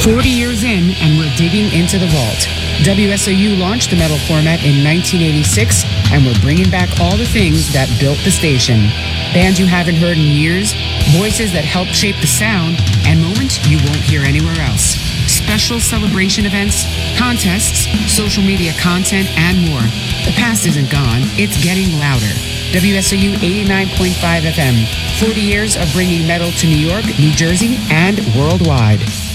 40 years in, and we're digging into the vault. WSOU launched the metal format in 1986, and we're bringing back all the things that built the station. Bands you haven't heard in years, voices that helped shape the sound, and moments you won't hear anywhere else. Special celebration events, contests, social media content, and more. The past isn't gone, it's getting louder. WSOU 89.5 FM, 40 years of bringing metal to New York, New Jersey, and worldwide.